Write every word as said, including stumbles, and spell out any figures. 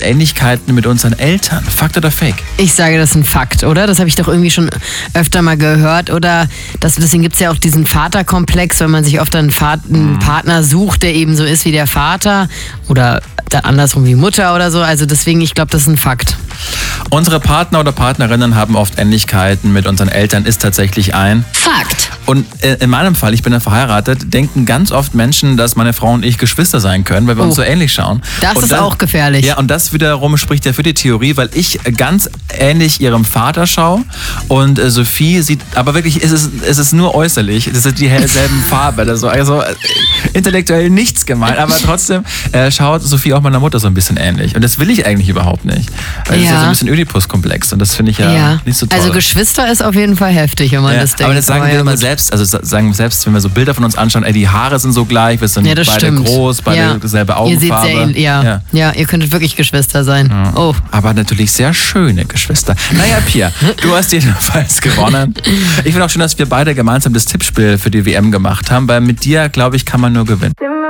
oft Ähnlichkeiten mit unseren Eltern. Fakt oder Fake? Ich sage, das ist ein Fakt, oder? Das habe ich doch irgendwie schon öfter mal gehört. Oder das, deswegen gibt es ja auch diesen Vaterkomplex, wenn man sich oft einen, Vater, einen Partner sucht, der eben so ist wie der Vater. Oder andersrum wie Mutter oder so. Also deswegen, ich glaube, das ist ein Fakt. Unsere Partner oder Partnerinnen haben oft Ähnlichkeiten mit unseren Eltern, ist tatsächlich ein Fakt. Und in meinem Fall, ich bin ja verheiratet, denken ganz oft Menschen, dass meine Frau und ich Geschwister sein können, weil wir oh. uns so ähnlich schauen. Das und ist dann, auch gefährlich. Ja, und das wiederum spricht ja für die Theorie, weil ich ganz ähnlich ihrem Vater schaue und äh, Sophie sieht, aber wirklich, es ist, es ist nur äußerlich, das ist die selben Farbe, also, also äh, intellektuell nichts gemeint, aber trotzdem äh, schaut Sophie auch meiner Mutter so ein bisschen ähnlich. Und das will ich eigentlich überhaupt nicht. Weil das ja. ist ja so ein bisschen Ödipus-Komplex und das finde ich ja, ja nicht so toll. Also Geschwister ist auf jeden Fall heftig, wenn man ja, das denkt. Aber das sagen aber wir ja, immer gut. selbst, also sagen selbst, wenn wir so Bilder von uns anschauen, ey, die Haare sind so gleich, wir sind ja, beide stimmt. groß, beide ja. dieselbe Ihr seht Augenfarbe. sehr ähnlich, ja. Ja. ja, ihr könntet wirklich Geschwister sein. Ja. Oh. Aber natürlich sehr schöne Geschwister. Naja, Pia, du hast jedenfalls gewonnen. Ich finde auch schön, dass wir beide gemeinsam das Tippspiel für die W M gemacht haben, weil mit dir, glaube ich, kann man nur gewinnen.